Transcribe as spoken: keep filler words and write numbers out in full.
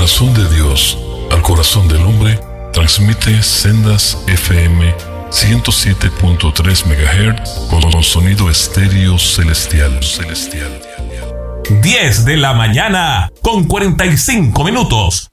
corazón de Dios al corazón del hombre, transmite Sendas F M ciento siete punto tres megahertz con sonido estéreo celestial. celestial. diez de la mañana con cuarenta y cinco minutos.